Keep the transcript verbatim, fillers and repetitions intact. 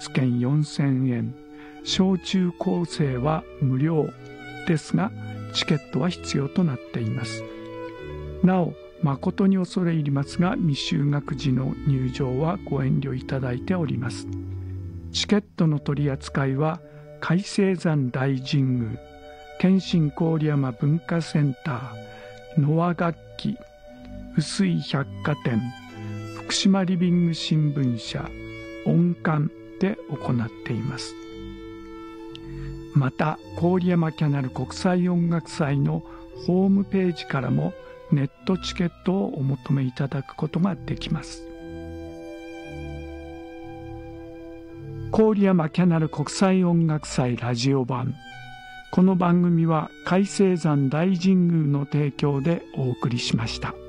物券よんせんえん、小中高生は無料ですが、チケットは必要となっています。なお、誠に恐れ入りますが、未就学児の入場はご遠慮いただいております。チケットの取り扱いは、海青山大神宮、謙信郡山文化センター、ノア楽器、臼井百貨店、福島リビング新聞社、音館で行っています。また、郡山キャナル国際音楽祭のホームページからもネットチケットをお求めいただくことができます。郡山キャナル国際音楽祭ラジオ版。この番組は海青山大神宮の提供でお送りしました。